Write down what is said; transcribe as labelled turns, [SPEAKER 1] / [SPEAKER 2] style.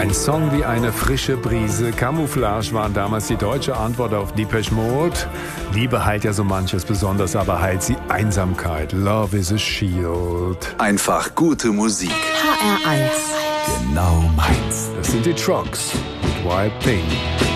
[SPEAKER 1] Ein Song wie eine frische Brise. Camouflage waren damals die deutsche Antwort auf Depeche Mode. Liebe heilt ja so manches, besonders aber heilt sie Einsamkeit. Love is a shield.
[SPEAKER 2] Einfach gute Musik.
[SPEAKER 3] HR1.
[SPEAKER 2] Genau meins.
[SPEAKER 1] Das sind die Trucks mit Wild Thing.